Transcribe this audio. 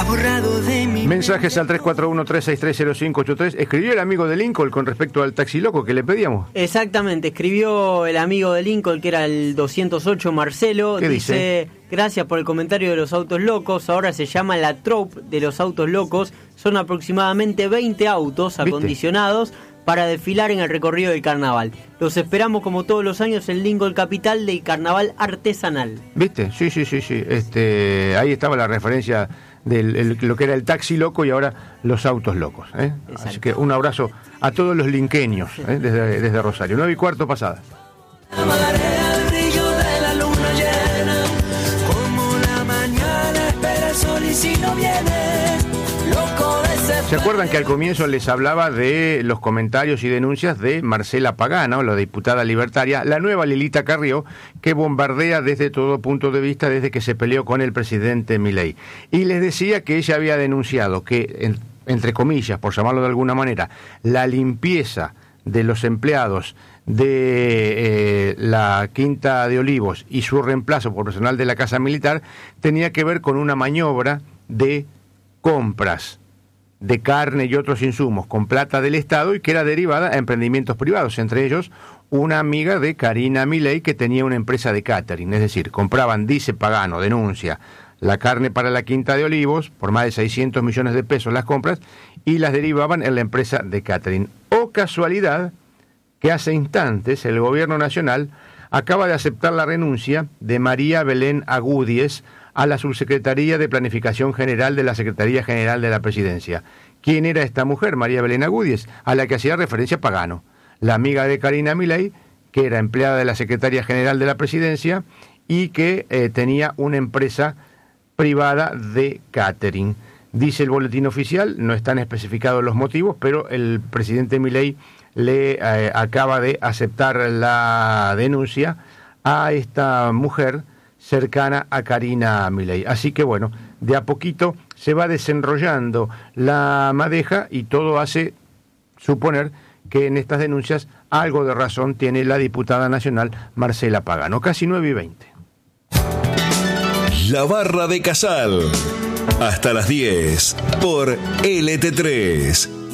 borrado de mi Mensajes al 341-363-0583. Escribió el amigo de Lincoln con respecto al taxi loco que le pedíamos. Exactamente, escribió el amigo de Lincoln, que era el 208, Marcelo. ¿Qué dice? Gracias por el comentario de los autos locos. Ahora se llama la troupe de los autos locos. Son aproximadamente 20 autos acondicionados para desfilar en el recorrido del carnaval. Los esperamos como todos los años en Lincoln Capital del carnaval artesanal. ¿Viste? Sí. Ahí estaba la referencia de lo que era el taxi loco y ahora los autos locos. Así que un abrazo a todos los linqueños desde Rosario. 9:15 pasadas. el brillo de la luna llena, como la mañana espera el sol y si no viene, loco desesperado. ¿Se acuerdan que al comienzo les hablaba de los comentarios y denuncias de Marcela Pagano, la diputada libertaria, la nueva Lilita Carrió, que bombardea desde todo punto de vista desde que se peleó con el presidente Milei? Y les decía que ella había denunciado que, entre comillas, por llamarlo de alguna manera, la limpieza de los empleados de la Quinta de Olivos y su reemplazo por personal de la Casa Militar tenía que ver con una maniobra de compras de carne y otros insumos con plata del Estado y que era derivada a emprendimientos privados, entre ellos una amiga de Karina Milei que tenía una empresa de catering, es decir, compraban, dice Pagano, denuncia, la carne para la Quinta de Olivos por más de 600 millones de pesos las compras y las derivaban en la empresa de catering. O casualidad que hace instantes el gobierno nacional acaba de aceptar la renuncia de María Belén Agúdiez a la Subsecretaría de Planificación General de la Secretaría General de la Presidencia. ¿Quién era esta mujer, María Belén Agúdiez? A la que hacía referencia Pagano, la amiga de Karina Milei, que era empleada de la Secretaría General de la Presidencia y que tenía una empresa privada de catering. Dice el boletín oficial, no están especificados los motivos, pero el presidente Milei le acaba de aceptar la denuncia a esta mujer cercana a Karina Milei. Así que bueno, de a poquito se va desenrollando la madeja y todo hace suponer que en estas denuncias algo de razón tiene la diputada nacional Marcela Pagano. Casi 9:20. La Barra de Casal. Hasta las 10 por LT3.